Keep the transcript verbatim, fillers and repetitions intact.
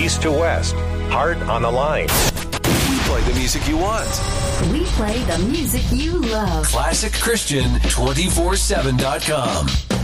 east to west. Heart on the line. We play the music you want. We play the music you love. Classic Christian two four seven dot com.